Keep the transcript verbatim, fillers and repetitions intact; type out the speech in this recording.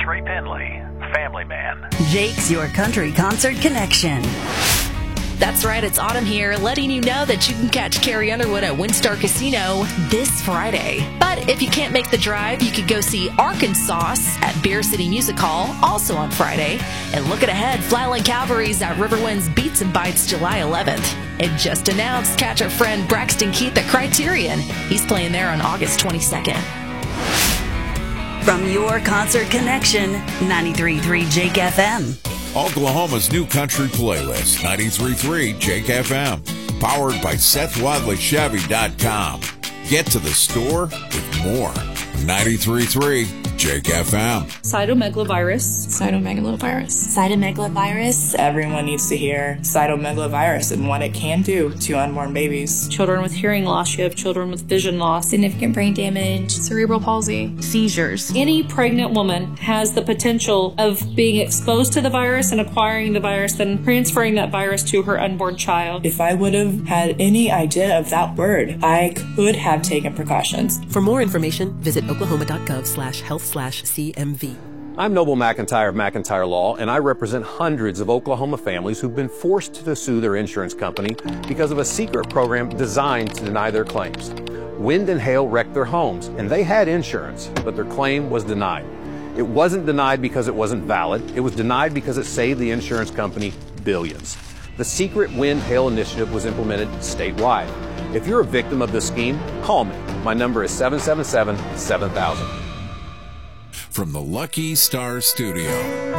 Trey Penley, Family Man. Jake's Your Country Concert Connection. That's right, it's autumn here, letting you know that you can catch Carrie Underwood at WinStar Casino this Friday. But if you can't make the drive, you could go see Arkansas at Beer City Music Hall, also on Friday. And looking ahead, Flatland Cavalry's at Riverwinds Beats and Bites July eleventh. And just announced, catch our friend Braxton Keith at Criterion. He's playing there on August twenty-second. From Your Concert Connection, ninety-three point three Jake F M. Oklahoma's new country playlist, ninety-three point three Jake F M. Powered by Seth Wadley Chevy dot com. Get to the store with more. ninety-three point three Jake F M. Cytomegalovirus. Cytomegalovirus. Cytomegalovirus. Everyone needs to hear cytomegalovirus and what it can do to unborn babies. Children with hearing loss. You have children with vision loss. Significant brain damage. Cerebral palsy. Seizures. Any pregnant woman has the potential of being exposed to the virus and acquiring the virus, then transferring that virus to her unborn child. If I would have had any idea of that word, I could have taken precautions. For more information, visit oklahoma.gov slash health slash CMV. I'm Noble McIntyre of McIntyre Law, and I represent hundreds of Oklahoma families who've been forced to sue their insurance company because of a secret program designed to deny their claims. Wind and hail wrecked their homes, and they had insurance, but their claim was denied. It wasn't denied because it wasn't valid. It was denied because it saved the insurance company billions. The secret Wind Hail Initiative was implemented statewide. If you're a victim of this scheme, call me. My number is seven seven seven, seven thousand. From the Lucky Star Studio.